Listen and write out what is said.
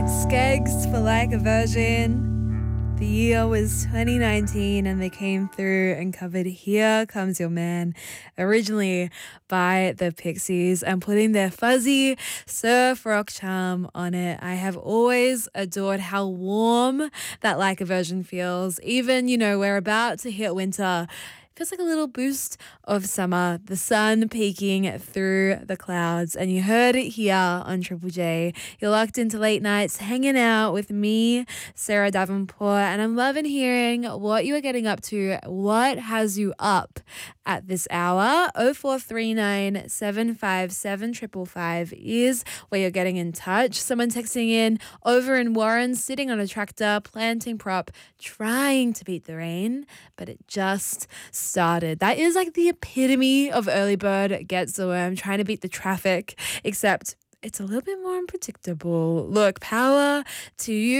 Skeggs for Like a Virgin. The year was 2019 and they came through and covered Here Comes Your Man, originally by the Pixies, and putting their fuzzy surf rock charm on it. I have always adored how warm that Like a Virgin feels. Even, we're about to hit winter. Feels like a little boost of summer, the sun peeking through the clouds. And you heard it here on Triple J. You're locked into late nights, hanging out with me, Sarah Davenport, and I'm loving hearing what you are getting up to. What has you up at this hour? 0439 757 555 is where you're getting in touch. Someone texting in over in Warren, sitting on a tractor, planting prop, trying to beat the rain, but it just started. That is like the epitome of early bird gets the worm, trying to beat the traffic, except it's a little bit more unpredictable. Look, power to you.